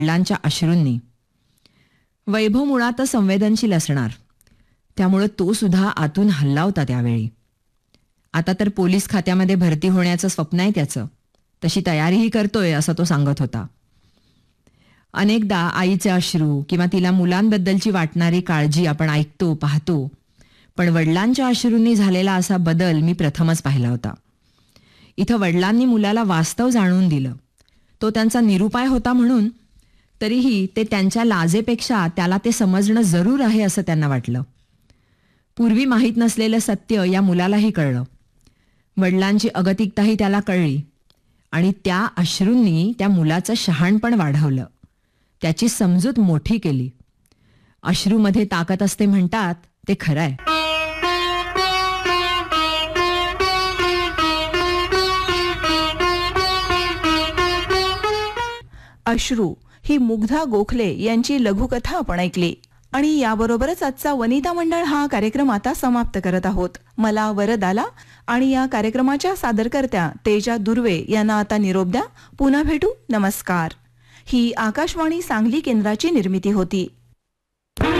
वडिलांच्या अश्रूंनी. वैभव मुळातच संवेदनशील असणार, त्यामुळं तो सुद्धा आतून हल्ला होता त्यावेळी. आता तर पोलीस खात्यामध्ये भरती होण्याचं स्वप्न आहे त्याचं, तशी तयारीही करतोय असं तो सांगत होता. अनेकदा आईचे अश्रू किंवा तिला मुलांबद्दलची वाटणारी काळजी आपण ऐकतो, पाहतो, पण वडिलांच्या अश्रूंनी झालेला असा बदल मी प्रथमच पाहिला होता. इथं वडिलांनी मुलाला वास्तव जाणून दिलं. तो त्यांचा निरुपाय होता म्हणून, तरीही ते त्यांच्या लाजेपेक्षा त्याला ते समजणं जरूर आहे असं त्यांना वाटलं. पूर्वी माहीत नसलेलं सत्य या मुलालाही कळलं. वडिलांची अगतिकताही त्याला कळली आणि त्या अश्रूंनी त्या मुलाचं शहाणपण वाढवलं, त्याची समजूत मोठी केली. अश्रूमध्ये ताकद असते म्हणतात, ते खरं आहे. अश्रू ही मुग्धा गोखले यांची लघुकथा आपण ऐकली. आणि याबरोबरच आजचा वनिता मंडळ हा कार्यक्रम आता समाप्त करत आहोत. मला वरदाला आणि या कार्यक्रमाच्या सादरकर्त्या तेजा दुर्वे यांना आता निरोप द्या. पुन्हा भेटू. नमस्कार. ही आकाशवाणी सांगली केंद्राची निर्मिती होती.